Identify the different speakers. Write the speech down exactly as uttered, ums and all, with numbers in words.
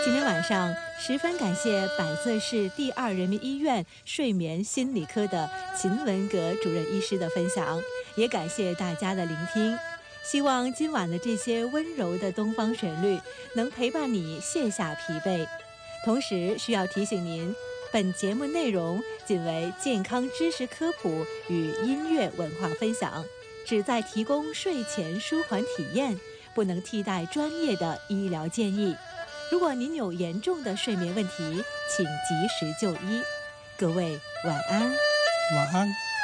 Speaker 1: 今天晚上十分感谢百色市第二人民医院睡眠心理科的秦文革主任医师的分享，也感谢大家的聆听。希望今晚的这些温柔的东方旋律能陪伴你卸下疲惫。同时需要提醒您，本节目内容仅为健康知识科普与音乐文化分享，旨在提供睡前舒缓体验，不能替代专业的医疗建议。如果您有严重的睡眠问题，请及时就医。各位晚安。
Speaker 2: 晚安。